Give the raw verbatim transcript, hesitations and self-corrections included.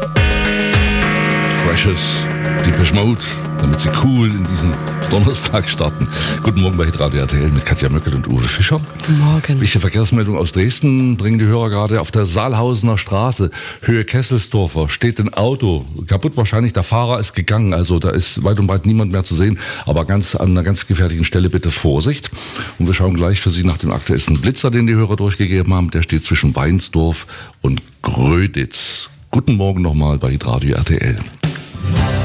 Precious, Depeche Mode, damit sie cool in diesen Donnerstag starten. Guten Morgen bei Hitradio R T L mit Katja Möckel und Uwe Fischer. Guten Morgen. Wichtige Verkehrsmeldung aus Dresden bringen die Hörer gerade auf der Saalhausener Straße, Höhe Kesselsdorfer, steht ein Auto, kaputt wahrscheinlich, der Fahrer ist gegangen, also da ist weit und breit niemand mehr zu sehen, aber ganz an einer ganz gefährlichen Stelle bitte Vorsicht. Und wir schauen gleich für Sie nach dem aktuellsten Blitzer, den die Hörer durchgegeben haben, der steht zwischen Weinsdorf und Gröditz. Guten Morgen nochmal bei Hitradio R T L.